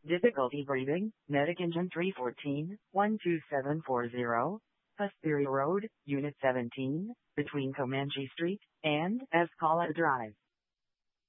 Difficulty breathing, Medic Engine 314, 12740, Hesperia Road, Unit 17, between Comanche Street and Escala Drive.